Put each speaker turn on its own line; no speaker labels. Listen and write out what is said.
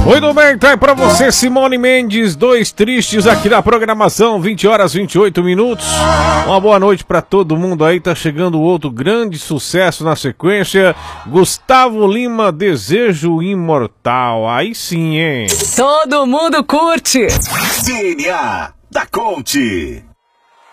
Muito bem, tá aí pra você, Simone Mendes, Dois Tristes aqui na programação, 20 horas 28 minutos. Uma boa noite pra todo mundo aí, tá chegando outro grande sucesso na sequência. Gustavo Lima, Desejo Imortal, aí sim, hein?
Todo mundo curte!
DNA da Conte.